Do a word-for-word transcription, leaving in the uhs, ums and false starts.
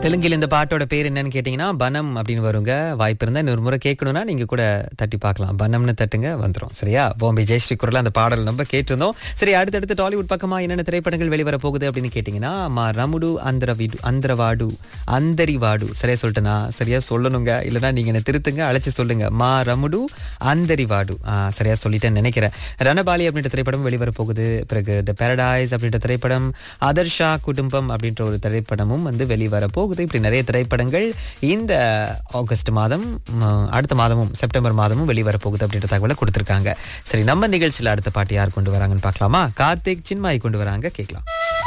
தெலுங்கில் இந்த பாட்டோட பேர் என்னன்னு கேட்டீங்கன்னா பனம் அப்படின்னு வருங்க. வாய்ப்பு இருந்தா இன்னொரு முறை கேட்கணும்னா நீங்க கூட தட்டி பார்க்கலாம். பனம்னு தட்டுங்க வந்துரும். சரியா? பாம்பே ஜெயஸ்ரீ குரல் அந்த பாடல் நம்ம கேட்டிருந்தோம். சரி, அடுத்தடுத்து டாலிவுட் பக்கமா என்னென்ன திரைப்படங்கள் வெளிவர போகுது அப்படின்னு கேட்டீங்கன்னா, மா ரமுடு அந்தரவிடு அந்தரவாடு அந்தரிவாடு. சரியா சொல்லிட்டேனா? சரியா சொல்லணுங்க, இல்லைன்னா நீங்க என்ன திருத்துங்க, அழைச்சு சொல்லுங்க. மா ரமுடு அந்தரிவாடு. சரியா சொல்லிட்டேன்னு நினைக்கிறேன். ரணபாலி அப்படின்ற திரைப்படம் வெளிவர போகுது. பிறகு தி பாரடைஸ் அப்படின்ற திரைப்படம், அதர்ஷா குடும்பம் அப்படின்ற ஒரு திரைப்படமும் வந்து வெளிவர போகுது. இப்படி நிறைய திரைப்படங்கள் இந்த ஆகஸ்ட் மாதம், அடுத்த மாதமும் செப்டம்பர் மாதமும் வெளிவர போகுது அப்படின்ற தகவலை கொடுத்திருக்காங்க. சரி, நம்ம நிகழ்ச்சியில அடுத்த பாட்டு யார் கொண்டு வராங்கன்னு பார்க்கலாமா? கார்த்திக் சின்மாய் கொண்டு வராங்க, கேட்கலாம்.